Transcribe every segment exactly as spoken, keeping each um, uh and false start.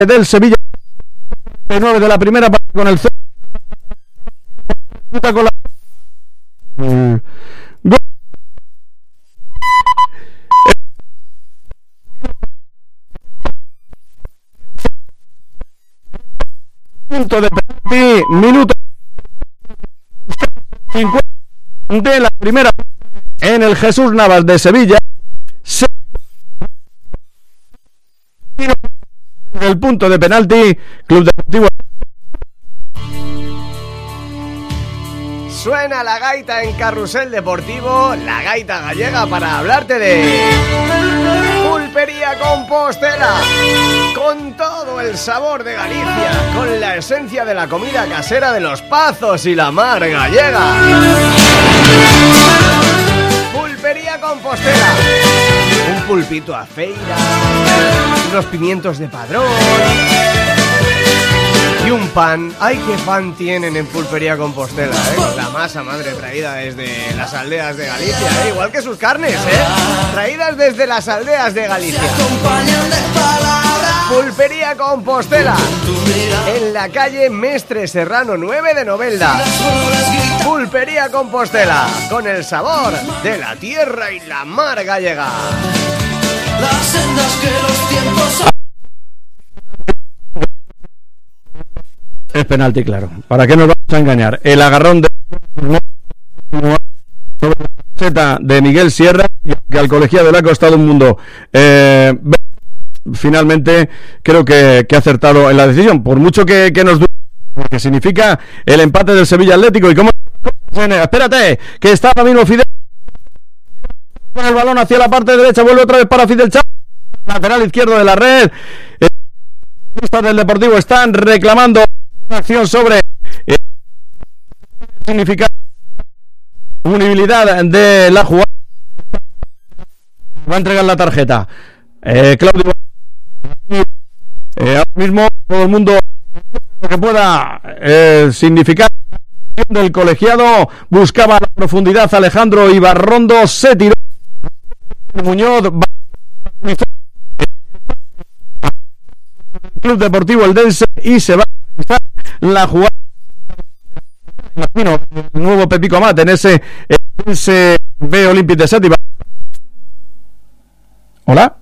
del Sevilla, nueve de la primera parte con el C. Con la... Punto de penalti, minuto cincuenta de la primera en el Jesús Navas de Sevilla. Se... el punto de penalti, Club Deportivo. Suena la gaita en Carrusel Deportivo, la gaita gallega, para hablarte de Pulpería Compostela, con todo el sabor de Galicia, con la esencia de la comida casera de los Pazos y la mar gallega. Pulpería Compostela, un pulpito a feira, unos pimientos de Padrón y un pan. ¡Ay, qué pan tienen en Pulpería Compostela, eh! Con la masa madre traída desde las aldeas de Galicia, eh! Igual que sus carnes, eh, traídas desde las aldeas de Galicia. Pulpería Compostela, en la calle Mestre Serrano nueve de Novelda. Pulpería Compostela, con el sabor de la tierra y la mar gallega. Las sendas que los tiempos... Es penalti, claro. ¿Para qué nos vamos a engañar? El agarrón de de Miguel Sierra, que al colegiado le ha costado un mundo. Eh, finalmente creo que, que ha acertado en la decisión, por mucho que, que nos duele, porque significa el empate del Sevilla Atlético. Y como espérate, que está ahora mismo Fidel con el balón hacia la parte derecha, vuelve otra vez para Fidel Chávez, lateral izquierdo de la red. Eh, los futbolistas del Deportivo están reclamando una acción sobre eh, significa punibilidad de la jugada. Va a entregar la tarjeta eh, Claudio. Eh, ahora mismo todo el mundo que pueda eh, significar del colegiado buscaba la profundidad. Alejandro Ibarrondo se tiró. Muñoz Club Deportivo Eldense y se va a realizar la jugada. Imagino el nuevo Pepico Amat en ese Eldense B Olympic de Sèttima. Hola.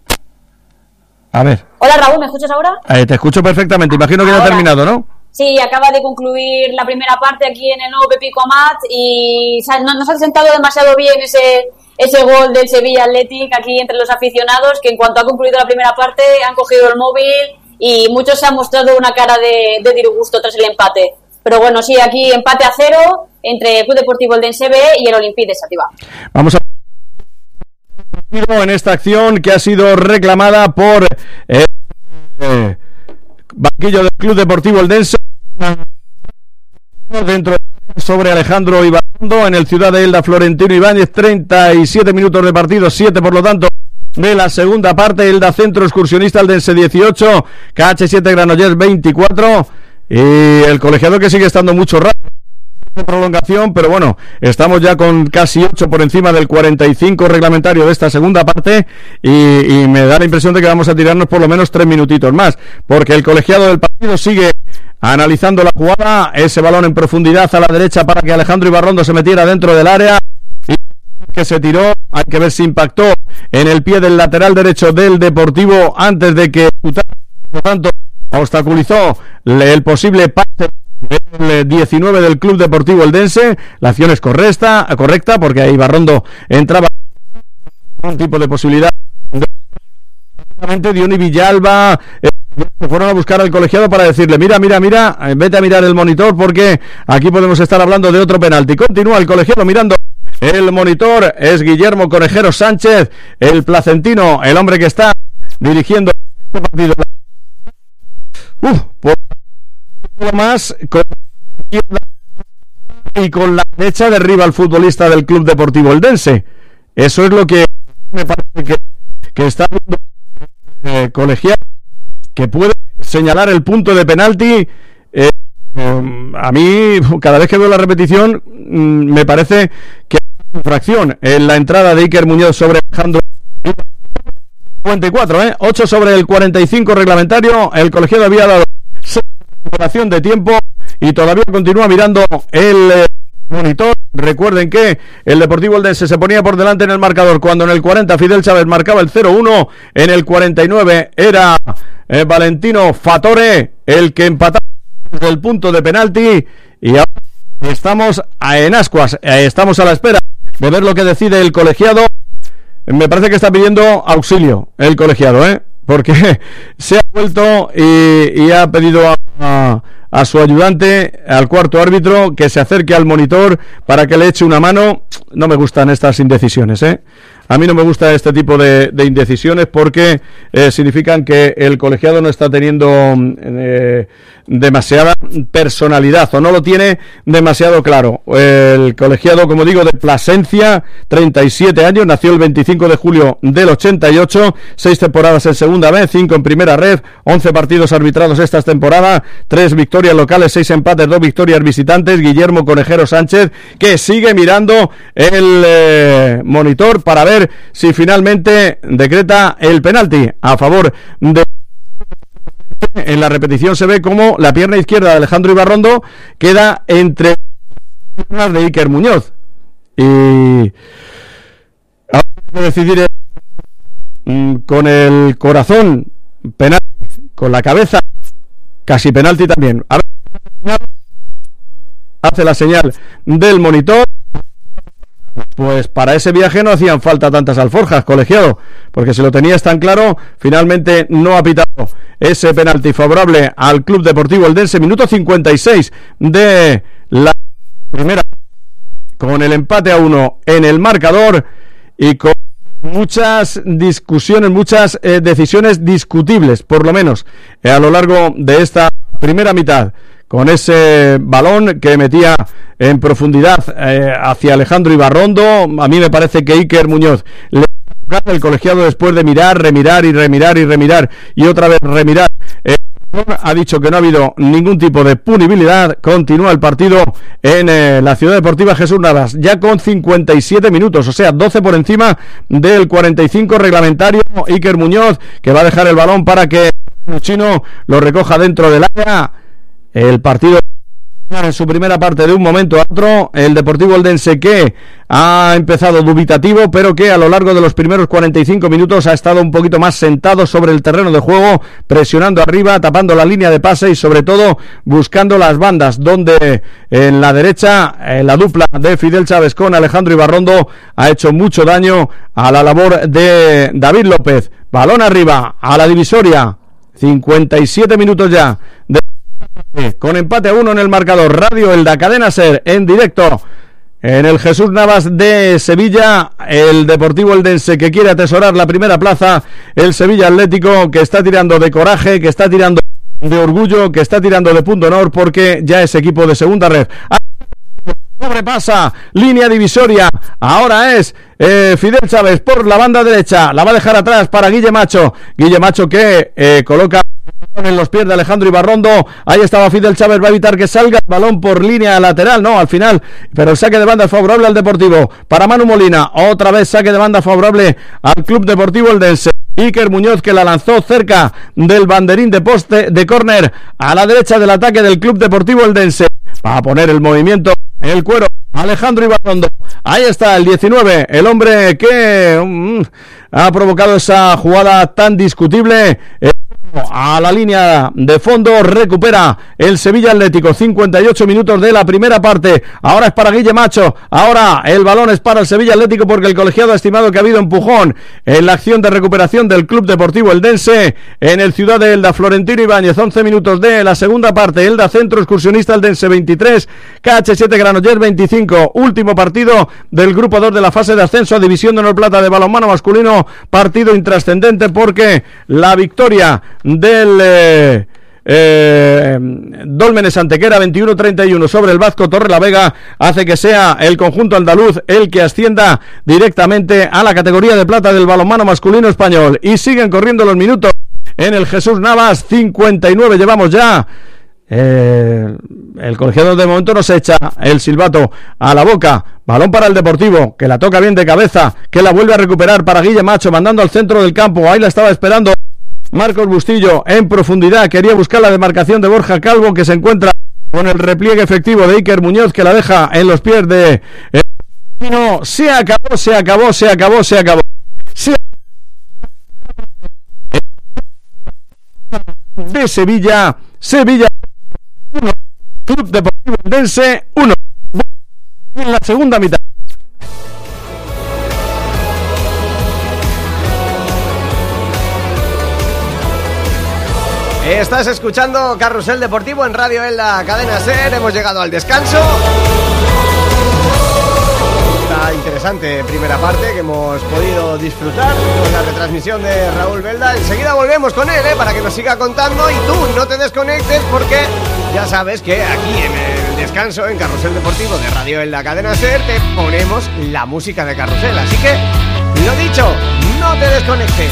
A ver. Hola Raúl, ¿me escuchas ahora? Eh, te escucho perfectamente, imagino que ya ha terminado, ¿no? Sí, acaba de concluir la primera parte aquí en el nuevo Pepico Amat y no, nos ha sentado demasiado bien ese, ese gol del Sevilla Athletic aquí entre los aficionados, que en cuanto ha concluido la primera parte han cogido el móvil y muchos se han mostrado una cara de, de disgusto tras el empate. Pero bueno, sí, aquí empate a cero entre el Club Deportivo Eldense B y el Olympique de Sèttima. Vamos a en esta acción que ha sido reclamada por eh, eh, banquillo del Club Deportivo Eldense dentro sobre Alejandro Ibarrondo en el Ciudad de Elda. Florentino Ibáñez, treinta y siete minutos de partido, siete por lo tanto de la segunda parte. Elda Centro Excursionista Eldense dieciocho, K H siete Granollers veinticuatro, y el colegiado que sigue estando mucho rato de prolongación, pero bueno, estamos ya con casi ocho por encima del cuarenta y cinco reglamentario de esta segunda parte y, y me da la impresión de que vamos a tirarnos por lo menos tres minutitos más, porque el colegiado del partido sigue analizando la jugada, ese balón en profundidad a la derecha para que Alejandro Ibarrondo se metiera dentro del área y que se tiró, hay que ver si impactó en el pie del lateral derecho del Deportivo antes de que, por lo tanto, obstaculizó el posible pase el diecinueve del Club Deportivo Eldense. La acción es correcta, correcta porque ahí Ibarrondo entraba un tipo de posibilidad. Diony Villalba eh, fueron a buscar al colegiado para decirle mira, mira, mira, eh, vete a mirar el monitor porque aquí podemos estar hablando de otro penalti. Continúa el colegiado mirando el monitor, es Guillermo Conejero Sánchez, el placentino, el hombre que está dirigiendo este partido. Uf, por lo más con la izquierda y con la derecha derriba al futbolista del Club Deportivo Eldense. Eso es lo que me parece que, que está viendo eh, colegiado, que puede señalar el punto de penalti. Eh, eh, a mí, cada vez que veo la repetición, mm, me parece que hay infracción en la entrada de Iker Muñoz sobre Alejandro cincuenta y cuatro, ¿eh? ocho sobre el cuarenta y cinco reglamentario. El colegiado había dado recuperación de tiempo y todavía continúa mirando el eh, monitor. Recuerden que el Deportivo Eldense se ponía por delante en el marcador cuando en el cuarenta Fidel Chávez marcaba el cero uno, en el cuarenta y nueve era eh, Valentino Fatore el que empataba desde el punto de penalti, y ahora estamos en ascuas, eh, estamos a la espera de ver lo que decide el colegiado. Me parece que está pidiendo auxilio el colegiado, ¿eh? Porque se ha vuelto y, y ha pedido a, a, a su ayudante, al cuarto árbitro, que se acerque al monitor para que le eche una mano. No me gustan estas indecisiones, ¿eh? A mí no me gusta este tipo de, de indecisiones porque eh, significan que el colegiado no está teniendo eh, demasiada personalidad, o no lo tiene demasiado claro. El colegiado, como digo, de Plasencia, treinta y siete años, nació el veinticinco de julio del ochenta y ocho, seis temporadas en segunda B, cinco en primera red, once partidos arbitrados esta temporada, tres victorias locales, seis empates, dos victorias visitantes. Guillermo Conejero Sánchez, que sigue mirando el eh, monitor para ver si finalmente decreta el penalti a favor de... En la repetición se ve como la pierna izquierda de Alejandro Ibarrondo queda entre las de Iker Muñoz, y ahora hay que decidir con el corazón penalti, con la cabeza casi penalti también. A ver, hace la señal del monitor. Pues para ese viaje no hacían falta tantas alforjas, colegiado, porque si lo tenías tan claro, finalmente no ha pitado ese penalti favorable al Club Deportivo Eldense. Minuto cincuenta y seis de la primera, con el empate a uno en el marcador y con muchas discusiones, muchas eh, decisiones discutibles, por lo menos eh, a lo largo de esta primera mitad, con ese balón que metía en profundidad eh, hacia Alejandro Ibarrondo. A mí me parece que Iker Muñoz le ha el colegiado, después de mirar, remirar y remirar y remirar y otra vez remirar. Eh, ha dicho que no ha habido ningún tipo de punibilidad. Continúa el partido en eh, la Ciudad Deportiva Jesús Navas, ya con cincuenta y siete minutos, o sea, doce por encima del cuarenta y cinco reglamentario. Iker Muñoz, que va a dejar el balón para que el chino lo recoja dentro del área. El partido en su primera parte de un momento a otro. El Deportivo Eldense, que ha empezado dubitativo, pero que a lo largo de los primeros cuarenta y cinco minutos ha estado un poquito más sentado sobre el terreno de juego, presionando arriba, tapando la línea de pase y sobre todo buscando las bandas, donde en la derecha eh, la dupla de Fidel Chávez con Alejandro Ibarrondo ha hecho mucho daño a la labor de David López. Balón arriba a la divisoria, cincuenta y siete minutos ya de... con empate a uno en el marcador. Radio Elda, Cadena Ser, en directo en el Jesús Navas de Sevilla. El Deportivo Eldense, que quiere atesorar la primera plaza. El Sevilla Atlético, que está tirando de coraje, que está tirando de orgullo, que está tirando de punto honor, porque ya es equipo de segunda red. Sobrepasa línea divisoria. Ahora es eh, Fidel Chávez por la banda derecha. La va a dejar atrás para Guille Macho. Guille Macho, que eh, coloca en los pies de Alejandro Ibarrondo. Ahí estaba Fidel Chávez, va a evitar que salga el balón por línea lateral, no, al final, pero el saque de banda favorable al Deportivo. Para Manu Molina, otra vez saque de banda favorable al Club Deportivo Eldense. Iker Muñoz, que la lanzó cerca del banderín de poste de córner a la derecha del ataque del Club Deportivo Eldense. Va a poner el movimiento en el cuero Alejandro Ibarrondo. Ahí está el diecinueve, el hombre que um, ha provocado esa jugada tan discutible. Eh, a la línea de fondo, recupera el Sevilla Atlético. Cincuenta y ocho minutos de la primera parte. Ahora es para Guille Macho. Ahora el balón es para el Sevilla Atlético, porque el colegiado ha estimado que ha habido empujón en la acción de recuperación del Club Deportivo Eldense en el Ciudad de Elda. Florentino Ibáñez, once minutos de la segunda parte. Elda Centro Excursionista Eldense veintitrés, K H siete Granollers veinticinco. Último partido del grupo dos de la fase de ascenso a División de Honor Plata de balonmano masculino. Partido intrascendente, porque la victoria del eh, eh, Dólmenes Antequera veintiuno treinta y uno sobre el Vasco Torrelavega hace que sea el conjunto andaluz el que ascienda directamente a la categoría de plata del balonmano masculino español. Y siguen corriendo los minutos en el Jesús Navas. Cincuenta y nueve llevamos ya Eh, el colegiado de momento no se echa el silbato a la boca. Balón para el Deportivo, que la toca bien de cabeza, que la vuelve a recuperar para Guille Macho, mandando al centro del campo. Ahí la estaba esperando Marcos Bustillo en profundidad. Quería buscar la demarcación de Borja Calvo, que se encuentra con el repliegue efectivo de Iker Muñoz, que la deja en los pies de... Eh, no, se acabó, se acabó, se acabó, se acabó. Se... De Sevilla, Sevilla uno, Club Deportivo Eldense uno. En la segunda mitad. Estás escuchando Carrusel Deportivo en Radio en la Cadena SER. Hemos llegado al descanso. Una interesante primera parte que hemos podido disfrutar con la retransmisión de Raúl Belda. Enseguida volvemos con él, ¿eh? Para que nos siga contando, y tú no te desconectes, porque ya sabes que aquí en el descanso, en Carrusel Deportivo de Radio en la Cadena SER, te ponemos la música de Carrusel. Así que, lo dicho, no te desconectes.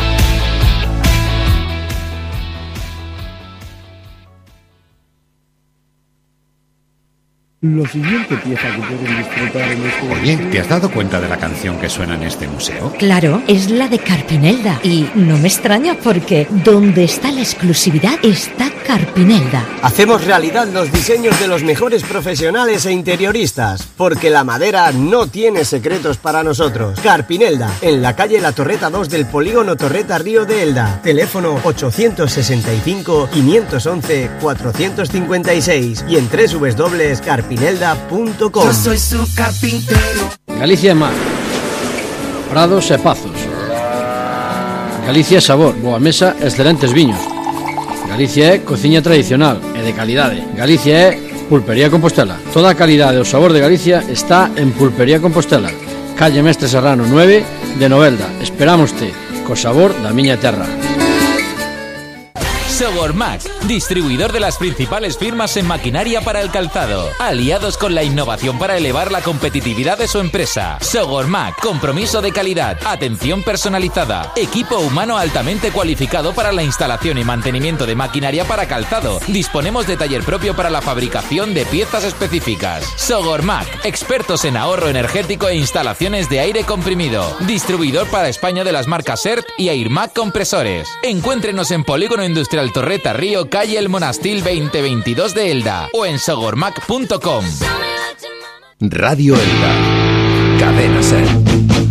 Lo siguiente pieza que pueden disfrutar en este... Oye, ¿te has dado cuenta de la canción que suena en este museo? Claro, es la de Carpinelda. Y no me extraña porque donde está la exclusividad está Carpinelda. Hacemos realidad los diseños de los mejores profesionales e interioristas, porque la madera no tiene secretos para nosotros. Carpinelda, en la calle La Torreta dos del polígono Torreta Río de Elda. Teléfono ochocientos sesenta y cinco, quinientos once, cuatrocientos cincuenta y seis y en doble u doble u doble u punto carpinelda punto com. Yo soy su carpintero. Galicia é mar, prados e pazos. Galicia é sabor, boa mesa e excelentes viños. Galicia é cociña tradicional e de calidade. Galicia é Pulpería Compostela. Toda a calidade e o sabor de Galicia está en Pulpería Compostela. Calle Mestre Serrano nueve de Novelda. Esperámoste co sabor da miña terra. Sogormac, distribuidor de las principales firmas en maquinaria para el calzado, aliados con la innovación para elevar la competitividad de su empresa. Sogormac, compromiso de calidad, atención personalizada, equipo humano altamente cualificado para la instalación y mantenimiento de maquinaria para calzado. Disponemos de taller propio para la fabricación de piezas específicas. Sogormac, expertos en ahorro energético e instalaciones de aire comprimido. Distribuidor para España de las marcas E R T y Airmac Compresores. Encuéntrenos en Polígono Industrial Torreta Río, calle El Monastil veinte veintidós de Elda, o en sogormac punto com. Radio Elda, Cadena SER.